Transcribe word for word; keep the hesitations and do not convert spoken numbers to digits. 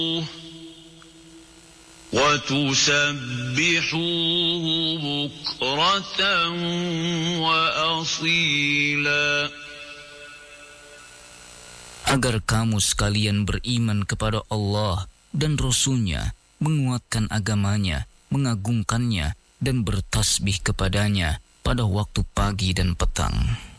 وَتُسَبِّحُوهُ بُكْرَةً وَأَصِيلًا. Agar kamu sekalian beriman kepada Allah dan Rasul-Nya, menguatkan agamanya, mengagungkannya, dan bertasbih kepadanya pada waktu pagi dan petang.